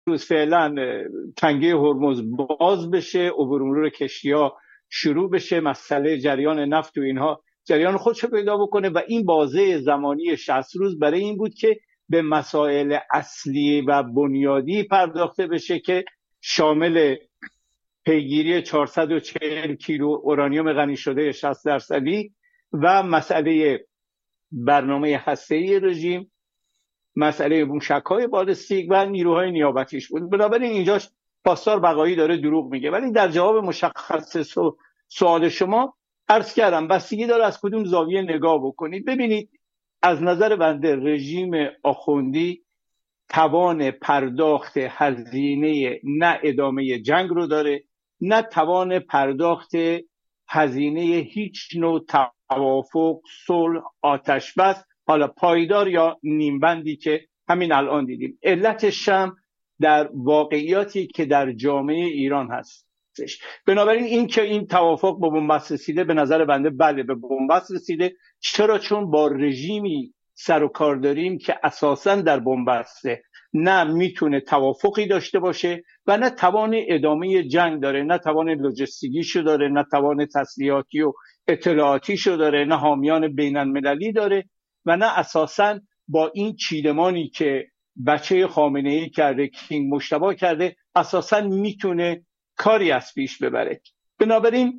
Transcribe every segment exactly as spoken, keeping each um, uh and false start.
روز فعلا تنگه هرمز باز بشه، عبور مرور کشتی‌ها شروع بشه، مسئله جریان نفت و اینها جریان خودشو پیدا بکنه و این بازه زمانی شصت روز برای این بود که به مسائل اصلی و بنیادی پرداخته بشه که شامل پیگیری چهارصد و چهل کیلو اورانیوم غنی شده شصت درصدی و مسئله برنامه هسته‌ای رژیم، مسئله موشک‌های بالستیک و نیروهای نیابتیش بود. بنابراین اینجاش پاسدار بقایی داره دروغ میگه. ولی در جواب مشخص سوال شما عرض کردم بستگی داره از کدوم زاویه نگاه بکنید. ببینید از نظر بنده رژیم آخوندی توان پرداخت هزینه نه ادامه جنگ رو داره، نه توان پرداخت هزینه هیچ نوع توافق، صلح، آتش بس، حالا پایدار یا نیمبندی که همین الان دیدیم. علتش هم در واقعیاتی که در جامعه ایران هستش. بنابراین این که این توافق با بنبست رسیده، به نظر بنده بله به بنبست رسیده. چرا؟ چون با رژیمی سر و کار داریم که اساساً در بنبسته، نه میتونه توافقی داشته باشه و نه توان ادامه جنگ داره، نه توان لوجستیکیشو داره، نه توان تسلیحاتی و اطلاعاتیشو داره، نه حامیان بین المللی داره و نه اساساً با این چیدمانی که بچه خامنه‌ای کرده، کینگ مجتبی کرده، اساساً میتونه کاری از پیش ببره. بنابراین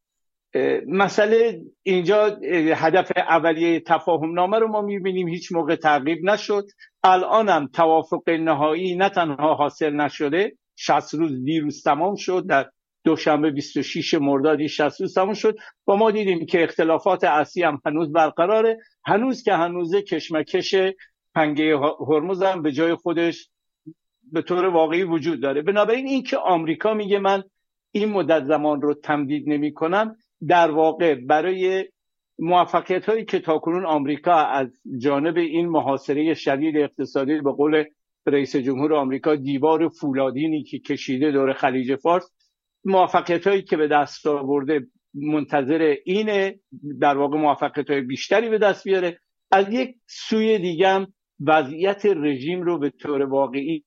مسئله اینجا هدف اولیه تفاهم نامه رو ما میبینیم هیچ موقع تعقیب نشد. الانم توافق نهایی نه تنها حاصل نشده، شصت روز دیروز تمام شد، در دوشنبه بیست و شش مرداد شصت روز تمام شد و ما دیدیم که اختلافات اصلی هم هنوز برقراره. هنوز که هنوزه کشمکش تنگه هرمز هم به جای خودش به طور واقعی وجود داره. بنابراین این که آمریکا میگه من این مدت زمان رو تمدید نمی کنم، در واقع برای موفقیت هایی که تاکنون آمریکا از جانب این محاصره شدید اقتصادی، به قول رئیس جمهور آمریکا دیوار فولادینی که کشیده دور خلیج فارس، موفقیت هایی که به دست آورده منتظر اینه در واقع موفقیت های بیشتری به دست بیاره. از یک سوی دیگه هم وضعیت رژیم رو به طور واقعی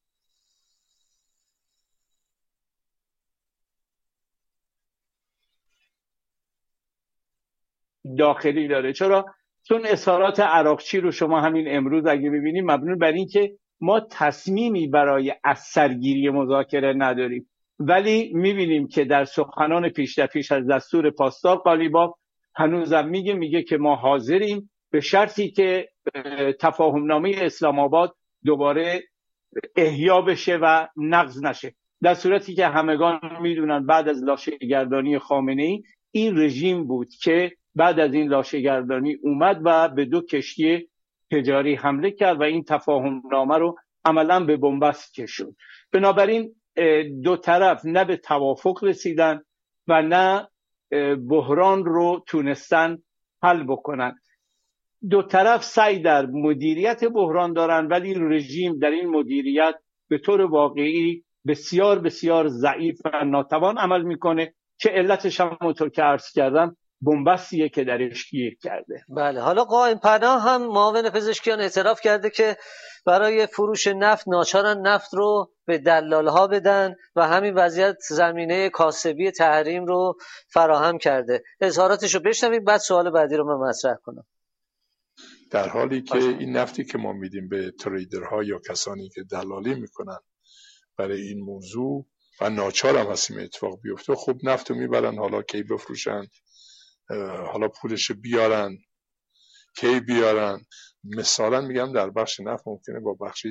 داخلی داره. چرا؟ چون اظهارات عراقچی رو شما همین امروز اگه ببینید مبنی بر این که ما تصمیمی برای از سرگیری مذاکره نداریم، ولی میبینیم که در سخنان پیش در پیش از دستور پاسدار قالیباف هنوزم میگه میگه که ما حاضریم به شرطی که تفاهم نامه اسلام آباد دوباره احیا بشه و نقض نشه. در صورتی که همگان میدونن بعد از لاشه‌گردانی خامنه‌ای این رژیم بود که بعد از این لاشه‌گردانی اومد و به دو کشتی تجاری حمله کرد و این تفاهم نامه رو عملاً به بنبست کشوند. بنابراین دو طرف نه به توافق رسیدن و نه بحران رو تونستن حل بکنن. دو طرف سعی در مدیریت بحران دارن، ولی رژیم در این مدیریت به طور واقعی بسیار بسیار ضعیف و ناتوان عمل میکنه که علتش هم همونطور که عرض کردم بنبستیه که درش گیر کرده. بله، حالا قائم پناه هم معاون پزشکیان اعتراف کرده که برای فروش نفت ناچارن نفت رو به دلال‌ها بدن و همین وضعیت زمینه کاسبی تحریم رو فراهم کرده. اظهاراتش رو بشنویم بعد سوال بعدی رو من مطرح کنم. در حالی که این نفتی که ما میدیم به تریدرها یا کسانی که دلالی میکنن برای این موضوع و ناچار هم هستیم اتفاق بیفته، خب نفتو میبرن، حالا کی بفروشن، حالا پولش بیارن، کی بیارن. مثلا میگم در بخش نفت ممکنه با بخشی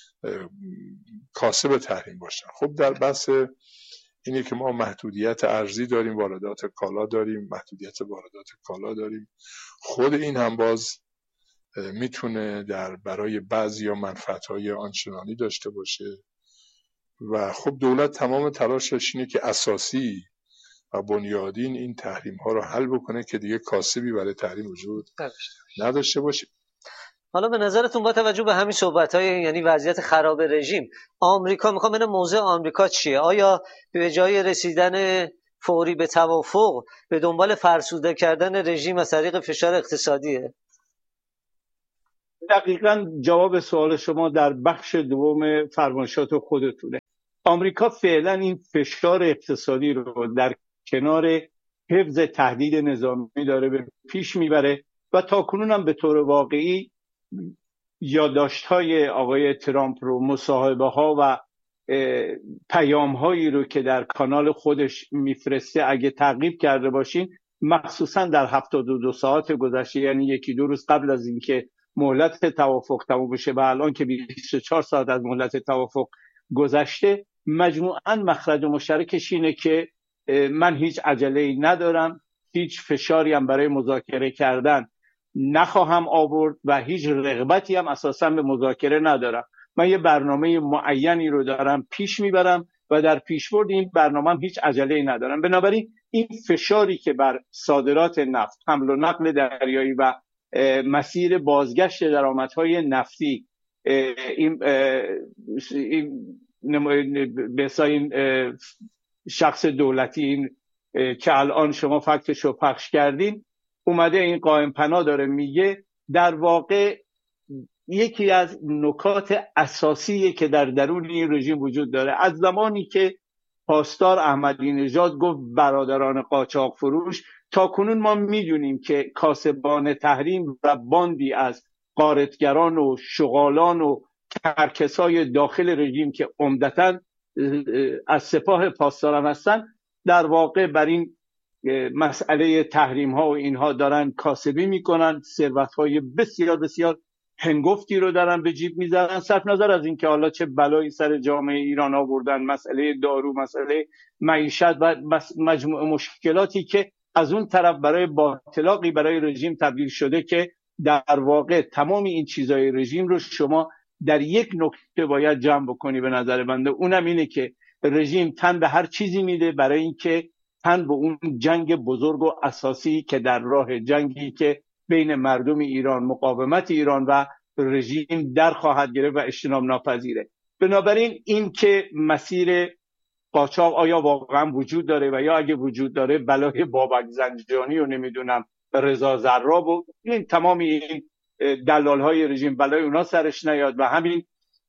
کاسب تحریم باشن. خب در بحث اینه که ما محدودیت ارزی داریم، واردات کالا داریم، محدودیت واردات کالا داریم. خود این هم باز میتونه در برای بعضیا منفعت‌های آنچنانی داشته باشه و خب دولت تمام تلاشش اینه که اساسی و بنیادین این تحریم ها رو حل بکنه که دیگه کاسبی برای تحریم وجود نداشته باشه. حالا به نظرتون با توجه به همین صحبت‌های یعنی وضعیت خراب رژیم، آمریکا میخوام ببینم موضع آمریکا چیه؟ آیا به جای رسیدن فوری به توافق به دنبال فرسوده کردن رژیم از طریق فشار اقتصادیه؟ دقیقاً جواب سوال شما در بخش دوم فرمایشات خودتونه. آمریکا فعلا این فشار اقتصادی رو در کنار حفظ تهدید نظامی داره به پیش میبره و تاکنون هم به طور واقعی یادداشت‌های آقای ترامپ رو، مصاحبه‌ها و پیام‌هایی رو که در کانال خودش میفرسته اگه تعقیب کرده باشین، مخصوصا در هفتاد و دو ساعت گذشته، یعنی یکی دو روز قبل از اینکه مهلت توافق تموم بشه و الان که بیست و چهار ساعت از مهلت توافق گذشته، مجموعاً مخرج مشترکش اینه که من هیچ عجله‌ای ندارم، هیچ فشاری هم برای مذاکره کردن نخواهم آورد و هیچ رغبتی هم اساساً به مذاکره ندارم. من یه برنامه معینی رو دارم پیش میبرم و در پیشبرد این برنامه هم هیچ عجله‌ای ندارم. بنابراین این فشاری که بر صادرات نفت، حمل و نقل دریایی و مسیر بازگشت درآمدهای نفتی، این به این شخص دولتی این که الان شما فکتش رو پخش کردین اومده این قائم پناه داره میگه، در واقع یکی از نکات اساسی که در درون این رژیم وجود داره. از زمانی که پاسدار احمدی نژاد گفت برادران قاچاق فروش، تا کنون ما میدونیم که کاسبان تحریم و باندی از غارتگران و شغالان و کرکسای داخل رژیم که عمدتاً از سپاه پاسدار هم هستن، در واقع بر این مسئله تحریم ها و اینها دارن کاسبی میکنن، ثروت های بسیار بسیار هنگفتی رو دارن به جیب میزنن، صرف نظر از این که حالا چه بلایی سر جامعه ایران آوردن، مسئله دارو، مسئله معیشت و مجموعه مشکلاتی که از اون طرف برای باطلاقی برای رژیم تبدیل شده که در واقع تمام این چیزای رژیم رو شما در یک نکته باید جمع بکنی به نظر بنده. اونم اینه که رژیم تن به هر چیزی میده برای اینکه تن به اون جنگ بزرگ و اساسی که در راه، جنگی که بین مردم ایران، مقاومت ایران و رژیم در خواهد گرفت و اجتناب ناپذیره. بنابراین این که مسیر قاچاق آیا واقعا وجود داره و یا اگه وجود داره بلای بابک زنجانی و نمیدونم رضا زراب و این تمام این دلال های رژیم بلای اونا سرش نیاد و همین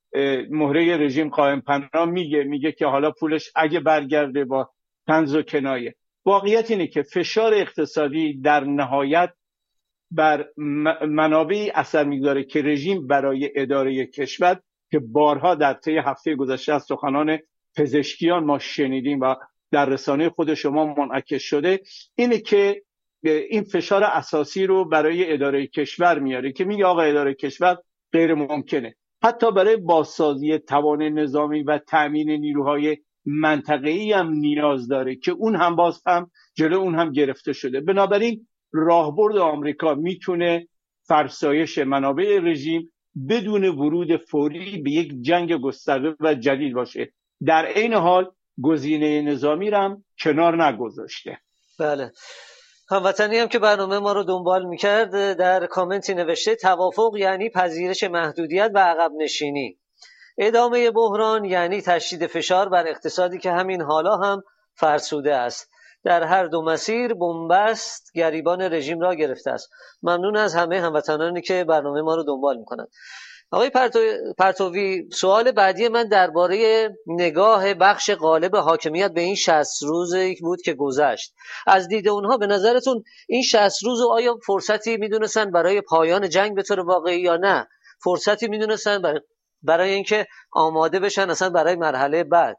مهره رژیم قائم پناه میگه میگه که حالا پولش اگه برگرده با طنز و کنایه. واقعیت اینه که فشار اقتصادی در نهایت بر منابعی اثر میگذاره که رژیم برای اداره کشور، که بارها در طی هفته گذشته از سخنان پزشکیان ما شنیدیم و در رسانه خود شما منعکس شده، اینه که این فشار اساسی رو برای اداره کشور میاره که میگه آقا اداره کشور غیر ممکنه، حتی برای بازسازی توان نظامی و تأمین نیروهای منطقه‌ای هم نیاز داره که اون هم باز هم جلو اون هم گرفته شده. بنابراین راهبرد آمریکا میتونه فرسایش منابع رژیم بدون ورود فوری به یک جنگ گسترده و جدید باشه، در عین حال گزینه نظامی رو هم کنار نگذاشته. بله، هموطنی هم که برنامه ما رو دنبال میکرد در کامنتی نوشته توافق یعنی پذیرش محدودیت و عقب نشینی، ادامه بحران یعنی تشدید فشار بر اقتصادی که همین حالا هم فرسوده است. در هر دو مسیر بنبست گریبان رژیم را گرفته است. ممنون از همه هموطنانی که برنامه ما رو دنبال میکنند. آقای پرتوی، سوال بعدی من درباره نگاه بخش غالب حاکمیت به این شصت روزی بود که گذشت. از دید اونها به نظرتون این شصت روز آیا فرصتی میدونستن برای پایان جنگ به طور واقعی یا نه فرصتی میدونستن برای, برای اینکه آماده بشن اصلا برای مرحله بعد؟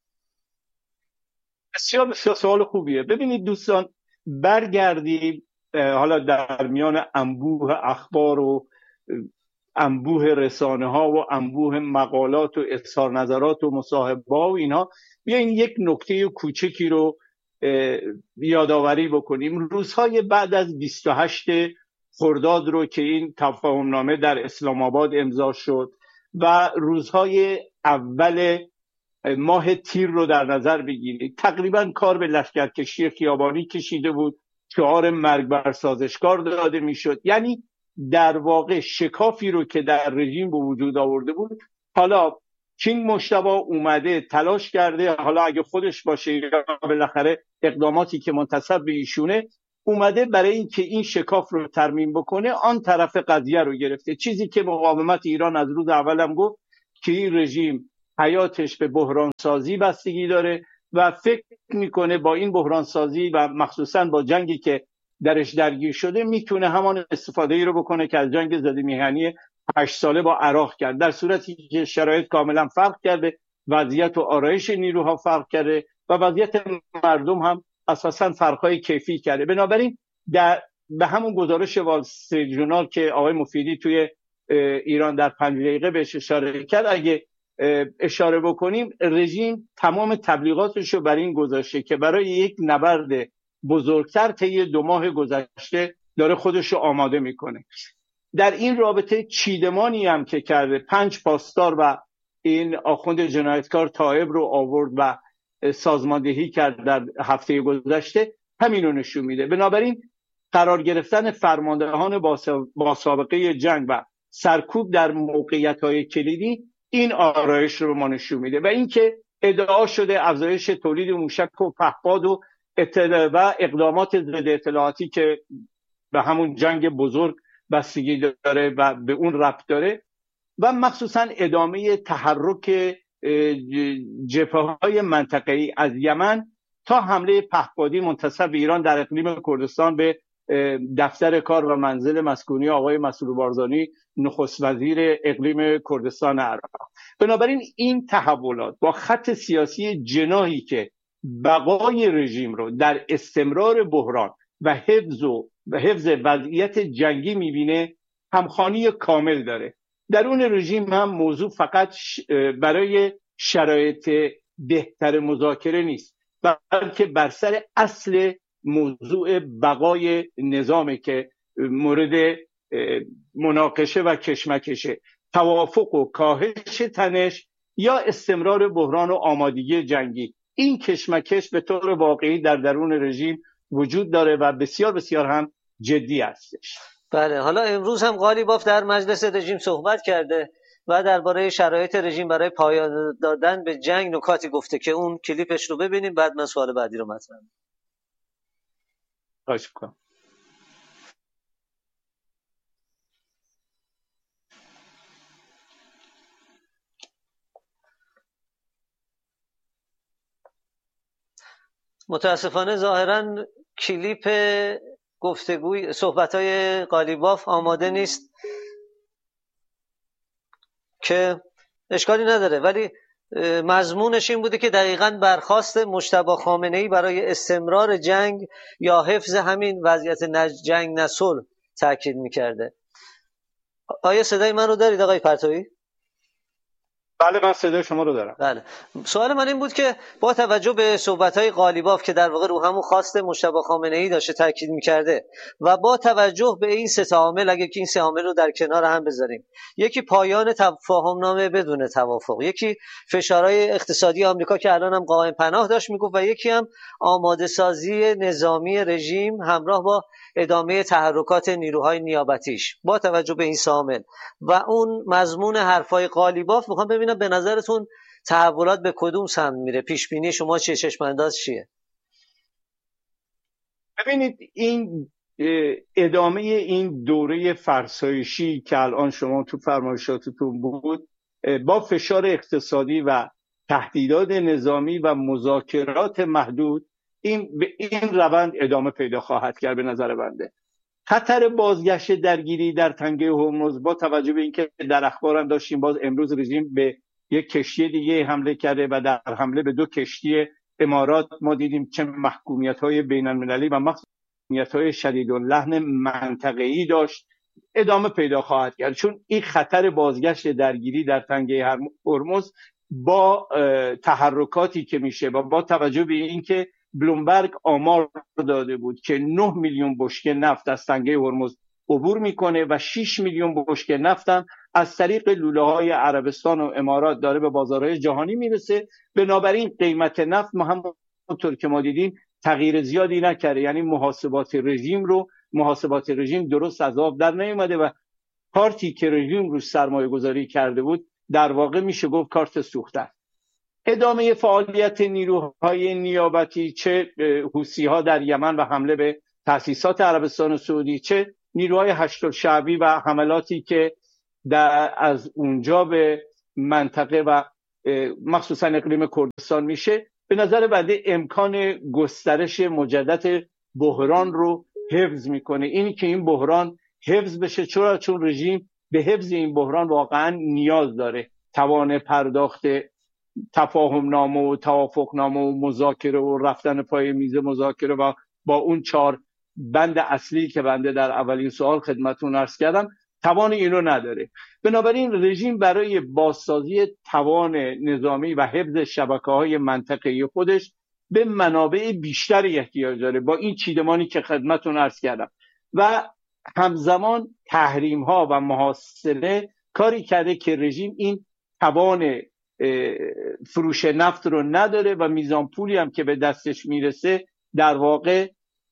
بسیار بسیار سوال خوبیه. ببینید دوستان، برگردیم حالا در میان انبوه اخبار و انبوه رسانه ها و انبوه مقالات و اظهار نظرات و مصاحبه ها و اینها، بیاین یک نکته کوچکی رو یادآوری بکنیم. روزهای بعد از بیست و هشتم خرداد رو که این تفاهم نامه در اسلام آباد امضا شد و روزهای اول ماه تیر رو در نظر بگیرید، تقریبا کار به لشکرکشی خیابانی کشیده بود، شعار مرگ بر سازشکار داده میشد. یعنی در واقع شکافی رو که در رژیم به وجود آورده بود، حالا کینگ مجتبی اومده تلاش کرده، حالا اگه خودش باشه یا بالاخره اقداماتی که منتسب به ایشونه، اومده برای اینکه این شکاف رو ترمیم بکنه آن طرف قضیه رو گرفته. چیزی که مقاومت ایران از روز اولم گفت که این رژیم حیاتش به بحران سازی بستگی داره و فکر میکنه با این بحران سازی و مخصوصا با جنگی که درش درگیر شده میتونه همان استفاده ای رو بکنه که از جنگ ضد میهنی هشت ساله با عراق کرد، در صورتی که شرایط کاملا فرق کرده، وضعیت و آرایش نیروها فرق کرده و وضعیت مردم هم اساسا فرقهای کیفی کرده. بنابراین در به همون گزارش وال استریت ژورنال که آقای مفیدی توی ایران در پنج دقیقه بهش اشاره کرد، اگه اشاره بکنیم، رژیم تمام تبلیغاتش رو بر این گذاشته که برای یک نبرد بزرگتر طی دو ماه گذشته داره خودش رو آماده میکنه. در این رابطه چیدمانی هم که کرده، پنج پاسدار و این آخوند جنایتکار طائب رو آورد و سازماندهی کرد در هفته گذشته، همین رو نشون میده. بنابراین قرار گرفتن فرماندهان با سابقه جنگ و سرکوب در موقعیت‌های کلیدی این آرایش رو ما نشون میده و اینکه ادعا شده افزایش تولید موشک و پهپاد و اطلاع و اقدامات ضد اطلاعاتی که به همون جنگ بزرگ بستگی داره و به اون ربط داره و مخصوصا ادامه تحرک جبهه‌های منطقه‌ای از یمن تا حمله پهپادی منتصب به ایران در اقلیم کردستان به دفتر کار و منزل مسکونی آقای مسرور بارزانی نخست وزیر اقلیم کردستان عراق. بنابراین این تحولات با خط سیاسی جناحی که بقای رژیم رو در استمرار بحران و حفظ و حفظ وضعیت جنگی میبینه همخوانی کامل داره. درون رژیم هم موضوع فقط برای شرایط بهتر مذاکره نیست، بلکه بر سر اصل موضوع بقای نظامی که مورد مناقشه و کشمکشه، توافق و کاهش تنش یا استمرار بحران و آمادگی جنگی. این کشمکش به طور واقعی در درون رژیم وجود داره و بسیار بسیار هم جدی هستش. بله، حالا امروز هم قالیباف در مجلس رژیم صحبت کرده و درباره شرایط رژیم برای پایان دادن به جنگ نکاتی گفته که اون کلیپش رو ببینیم، بعد من سوال بعدی رو مطرح کنم. خواهش می‌کنم. متاسفانه ظاهراً کلیپ گفتگوی صحبت‌های قالیباف آماده نیست که اشکالی نداره، ولی مضمونش این بوده که دقیقاً برخاست مجتبی خامنه‌ای برای استمرار جنگ یا حفظ همین وضعیت نه جنگ نه صلح تاکید می‌کرده. آیا صدای من رو دارید آقای پرتویی؟ بله، من صدای شما رو دارم. بله. سوال من این بود که با توجه به صحبت‌های قالیباف که در واقع رو همون خواست مجتبی خامنه‌ای داشته تاکید می‌کرده و با توجه به این سه عامل، اگه که این سه عامل رو در کنار هم بذاریم، یکی پایان تفاهم‌نامه بدون توافق، یکی فشارهای اقتصادی آمریکا که الان هم قائم پناه داشت میگفت و یکی هم آماده سازی نظامی رژیم همراه با ادامه تحرکات نیروهای نیابتیش، با توجه به این سه عامل و اون مضمون حرفای قالیباف، میخوام ببینم به نظرتون تحولات به کدوم سمت میره؟ پیش بینی شما چیه؟ چشم انداز چیه؟ ببینید، این ادامه این دوره فرسایشی که الان شما تو فرمایشاتتون بود با فشار اقتصادی و تهدیدات نظامی و مذاکرات محدود، این به این روند ادامه پیدا خواهد کرد. به نظر بنده خطر بازگشت درگیری در تنگه هرمز، با توجه به اینکه در اخبار هم داشتیم باز امروز رژیم به یک کشتی دیگه حمله کرده و در حمله به دو کشتی امارات ما دیدیم چه محکومیت‌های بین‌المللی و محکومیت‌های شدیداللحن منطقه‌ای داشت، ادامه پیدا خواهد کرد. چون این خطر بازگشت درگیری در تنگه هرمز با تحرکاتی که میشه و با توجه به اینکه بلومبرگ آمار داده بود که نه میلیون بشکه نفت از تنگه هرمز عبور میکنه و شش میلیون بشکه نفت هم از طریق لوله‌های عربستان و امارات داره به بازارهای جهانی میرسه. بنابراین قیمت نفت ما همونطور که ما دیدیم تغییر زیادی نکرده، یعنی محاسبات رژیم رو محاسبات رژیم درست از آب در نیومده و کارتی که رژیم رو سرمایه گذاری کرده بود در واقع میشه گفت کارت سوخته. ادامه فعالیت نیروهای نیابتی، چه حوثی‌ها در یمن و حمله به تأسیسات عربستان سعودی، چه نیروهای هشت‌الشعبی و حملاتی که در از اونجا به منطقه و مخصوصا اقلیم کردستان میشه، به نظر بنده امکان گسترش مجدد بحران رو حفظ میکنه. اینی که این بحران حفظ بشه، چرا؟ چون رژیم به حفظ این بحران واقعا نیاز داره. توان پرداخت تفاهم نامه و توافق نامه و مذاکره و رفتن پای میز مذاکره و با اون چهار بند اصلی که بنده در اولین سوال خدمتتون عرض کردم، توان اینو نداره. بنابراین رژیم برای بازسازی توان نظامی و حفظ شبکه‌های منطقه‌ای خودش به منابع بیشتری احتیاج داره، با این چیدمانی که خدمتتون عرض کردم. و همزمان تحریم‌ها و محاصره کاری کرده که رژیم این توان فروش نفت رو نداره و میزان پولی هم که به دستش میرسه در واقع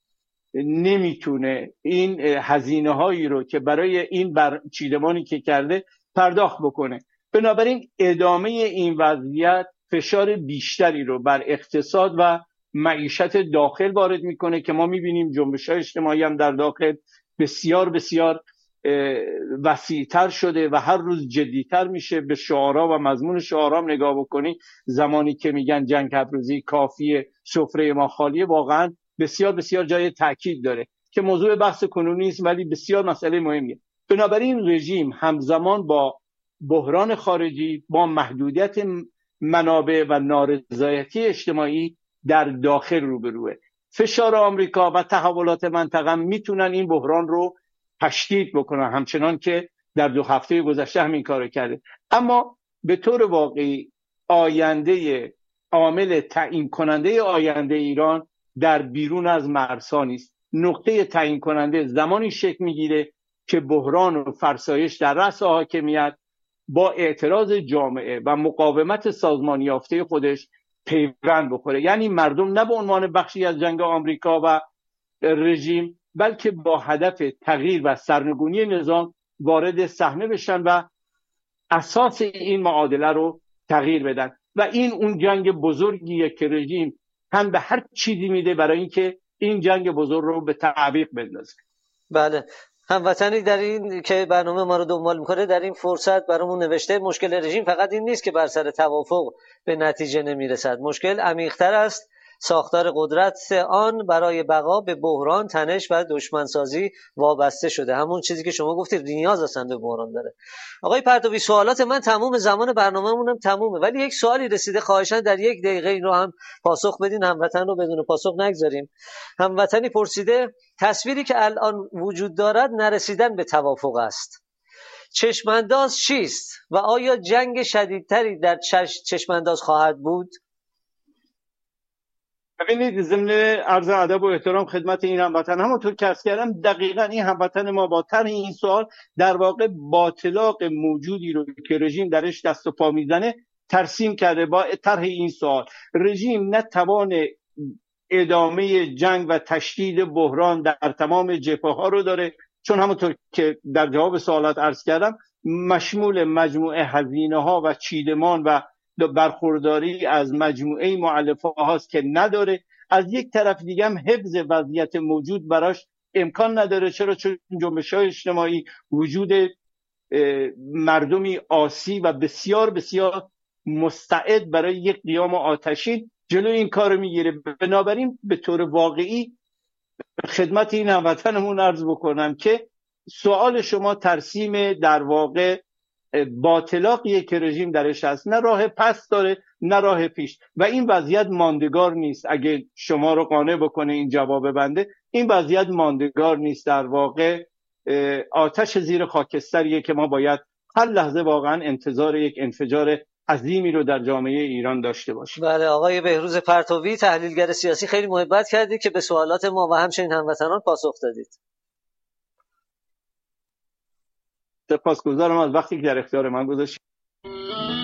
نمیتونه این هزینه هایی رو که برای این بر چیدمانی که کرده پرداخت بکنه. بنابراین ادامه این وضعیت فشار بیشتری رو بر اقتصاد و معیشت داخل وارد میکنه که ما میبینیم جنبش‌های اجتماعی هم در داخل بسیار بسیار وسیع‌تر شده و هر روز جدی‌تر میشه. به شعارها و مضمون شعارها نگاه بکنی، زمانی که میگن جنگ هرروزی کافیه، سفره ما خالیه، واقعا بسیار بسیار جای تاکید داره که موضوع بحث کنونی است ولی بسیار مسئله مهمیه. بنابراین رژیم همزمان با بحران خارجی، با محدودیت منابع و نارضایتی اجتماعی در داخل روبروه. فشار آمریکا و تحولات منطقه میتونن این بحران رو تشدید بکنن، همچنان که در دو هفته گذشته همین کارو کرده. اما به طور واقعی آینده، عامل تعیین کننده آینده ایران در بیرون از مرزها نیست. نقطه تعیین کننده زمانی شکل میگیره که بحران و فرسایش در رأس حاکمیت با اعتراض جامعه و مقاومت سازمانی یافته خودش پیوند بخوره. یعنی مردم نه به عنوان بخشی از جنگ آمریکا و رژیم، بلکه با هدف تغییر و سرنگونی نظام وارد صحنه بشن و اساس این معادله رو تغییر بدن. و این اون جنگ بزرگیه که رژیم هم به هر چیزی میده برای اینکه این جنگ بزرگ رو به تعویق بندازه. بله، هموطنی در این که برنامه ما رو دنبال میکنه در این فرصت برامون نوشته مشکل رژیم فقط این نیست که بر سر توافق به نتیجه نمیرسد، مشکل عمیق‌تر است. ساختار قدرت آن برای بقا به بحران، تنش و دشمنسازی وابسته شده. همون چیزی که شما گفتید نیاز اصلا به بحران داره. آقای پرتوی، سوالات من تموم، زمان برنامه‌مون هم تمومه، ولی یک سوالی رسیده، خواهشاً در یک دقیقه این رو هم پاسخ بدین، هموطن رو بدون پاسخ نگذاریم. هموطنی پرسیده تصویری که الان وجود دارد نرسیدن به توافق است. چشمانداز چیست و آیا جنگ شدیدتری در چش... چشمانداز خواهد بود؟ ببینید، ضمن عرض ادب و احترام خدمت این هموطن، همونطور که عرض کردم دقیقاً این هموطن ما با طرح این سوال در واقع باطلاق موجودی رو که رژیم درش دست و پا میزنه ترسیم کرده. با طرح این سوال رژیم نه توان ادامه جنگ و تشدید بحران در تمام جبهه ها رو داره، چون همونطور که در جواب سوالات عرض کردم مشمول مجموعه هزینه ها و چیدمان و برخورداری از مجموعه مؤلفه هاست که نداره. از یک طرف دیگه هم حفظ وضعیت موجود براش امکان نداره. چرا؟ چون جنبش‌های اجتماعی، وجود مردمی آسی و بسیار بسیار مستعد برای یک قیام آتشین جلوی این کار میگیره. بنابراین به طور واقعی خدمت این هموطنمون عرض بکنم که سوال شما ترسیم در واقع باطلاقیه که رژیم درش هست، نه راه پس داره نه راه پیش، و این وضعیت ماندگار نیست. اگه شما رو قانع بکنه این جواب بنده، این وضعیت ماندگار نیست. در واقع آتش زیر خاکستریه که ما باید هر لحظه واقعا انتظار یک انفجار عظیمی رو در جامعه ایران داشته باشیم. بله، آقای بهروز پرتوی، تحلیلگر سیاسی، خیلی محبت کردید که به سوالات ما و همچنین هموطنان پاسخ دادید. سپاسگزارم از وقتی که در اختیار من گذاشتید.